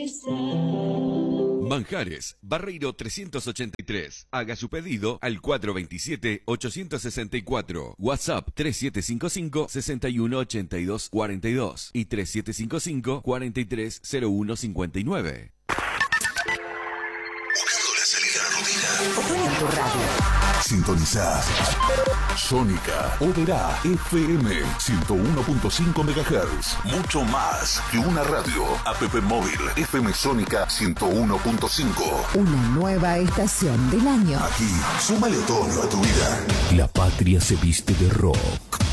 Manjares, Barreiro 383. Haga su pedido al 427-864. WhatsApp 3755-618242 y 3755-430159. Buscando la salida a la rutina. Pon en tu radio. Sintonizá Sónica Oberá FM 101.5 MHz. Mucho más que una radio. App móvil FM Sónica 101.5. Una nueva estación del año. Aquí, súmale otoño a tu vida. La patria se viste de rock.